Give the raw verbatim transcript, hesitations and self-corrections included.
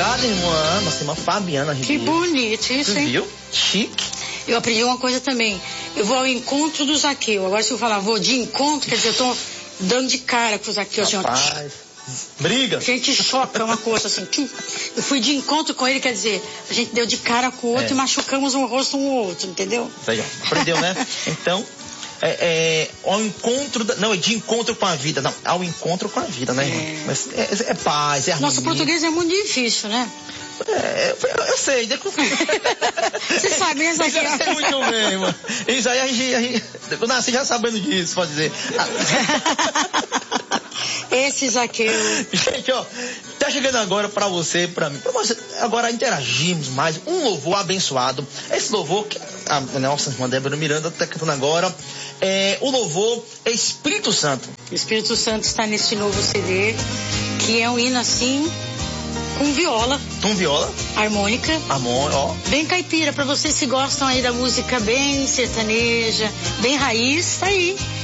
Obrigado, irmã. Nossa irmã Fabiana Ribeiro. Que bonito isso, Você hein? viu? Chique. Eu aprendi uma coisa também. Eu vou ao encontro do Zaqueu. Agora, se eu falar vou de encontro, quer dizer, eu tô dando de cara com o Zaqueu. Assim, Rapaz, briga. a gente choca uma coisa assim. Tchum. Eu fui de encontro com ele, quer dizer, a gente deu de cara com o outro É. e machucamos um rosto um ao outro, entendeu? Isso aí, ó. Aprendeu, né? Então, é, é, ao encontro, da, não, é de encontro com a vida. Não, ao encontro com a vida, né, irmã? É. Mas é, é paz, é harmonia. Nosso português é muito difícil, né? É, eu, eu sei. Você sabe, né, Zaqueu? Eu sei muito bem, irmã. Isso aí a gente, a gente, eu nasci já sabendo disso, pode dizer. Esse Zaqueu. Gente, ó, tá chegando agora pra você, pra mim, pra você, agora interagimos mais, um louvor abençoado. Esse louvor, que a nossa irmã Débora Miranda tá cantando agora, é o louvor Espírito Santo. O Espírito Santo está nesse novo C D, que é um hino assim, com viola. Com viola, Harmônica. amor, ó. Bem caipira, pra vocês que gostam aí da música bem sertaneja, bem raiz, tá aí.